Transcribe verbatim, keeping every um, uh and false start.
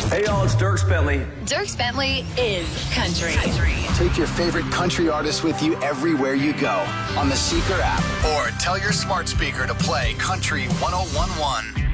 Hey, y'all, it's Dierks Bentley. Dierks Bentley is country. country. Take your favorite country artists with you everywhere you go on the Seeker app. Or tell your smart speaker to play Country one oh one one.